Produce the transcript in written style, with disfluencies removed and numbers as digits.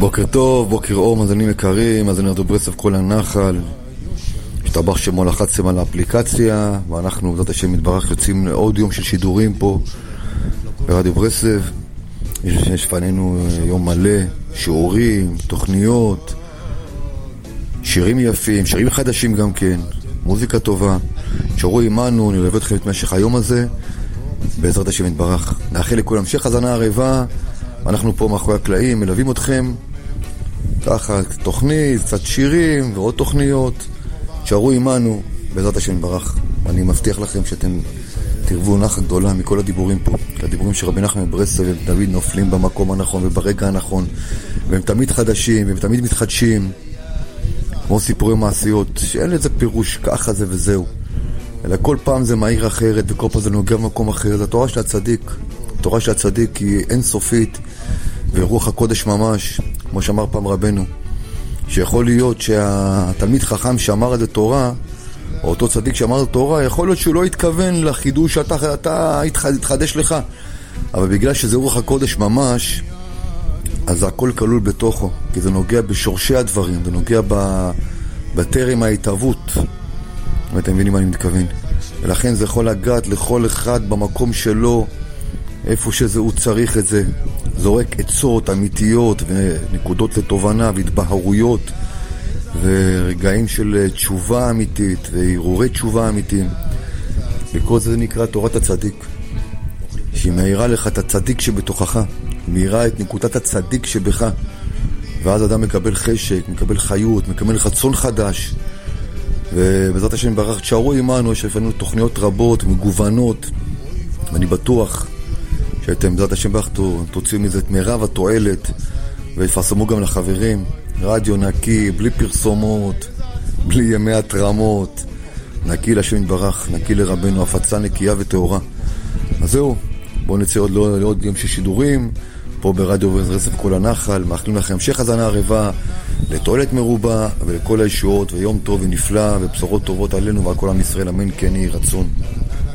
בוקר טוב, בוקר אור, מאזינים יקרים, מאזיני רדיו ברסלב כל הנחל. השתבח שמו לחצתם על האפליקציה, ואנחנו בעזרת השם יתברך יוצאים לעוד יום של שידורים פה ברדיו ברסלב. יש לפנינו יום מלא, שיעורים, תוכניות, שירים יפים, שירים חדשים גם כן, מוזיקה טובה. שערו עמנו, נלווה אתכם את משך היום הזה בעזרת השם יתברך. נאחל לכולם המשך האזנה ערבה, ואנחנו פה מאחורי הקלעים מלווים אתכם ככה, תוכנית, קצת שירים ועוד תוכניות. שערו עמנו בעזרת השם יתברך. אני מבטיח לכם שאתם תרבו נחה גדולה מכל הדיבורים פה, הדיבורים של רבי נחמן מברסלב, הם תמיד נופלים במקום הנכון וברגע הנכון, והם תמיד חדשים והם תמיד מתחדשים, כמו סיפורי מעשיות שאין לזה פירוש ככה זה וזהו, אלא כל פעם זה מהיר אחרת וכל פעם זה נוגע במקום אחר. זה התורה של הצדיק. התורה של הצדיק היא אינסופית ורוח הקודש ממש, כמו שאמר פעם רבנו, שיכול להיות שהתלמיד חכם שאמר את התורה, או אותו צדיק שאמר את התורה, יכול להיות שהוא לא התכוון לחידוש שאתה התחדש לך, אבל בגלל שזה רוח הקודש ממש, אז הכל כלול בתוכו, כי זה נוגע בשורשי הדברים, זה נוגע בטרם ההתהוות, ואתם מבינים מה אני מתכוון. ולכן זה יכול לגעת לכל אחד במקום שלו, איפה שזה הוא צריך את זה. זורק עצות אמיתיות ונקודות לתובנה והתבהרויות ורגעים של תשובה אמיתית והרהורי תשובה אמיתיים. וכל זה נקרא תורת הצדיק, שהיא מאירה לך את הצדיק שבתוכך, מאירה את נקודת הצדיק שבך, ואז אדם מקבל חשק, מקבל חיות, מקבל חצון חדש. ובעזרת השם ברך תשארו עמנו, יש לפנינו תוכניות רבות מגוונות, ואני בטוח שאתם בעזרת השם ברך תוציאו מזה את מירב התועלת, ויפרסמו גם לחברים. רדיו נקי, בלי פרסומות, בלי ימי התרמות, נקי לשם יתברך, נקי לרבנו, הפצה נקייה וטהורה. אז זהו, בואו נצא עוד יום של שידורים פה ברדיו ברסלב כל הנחל. מאחלים לכם המשך האזנה ערבה, לתועלת מרובה ולכל הישועות, ויום טוב ונפלא ובשורות טובות עלינו ועל כל עם ישראל, אמן כן יהי רצון.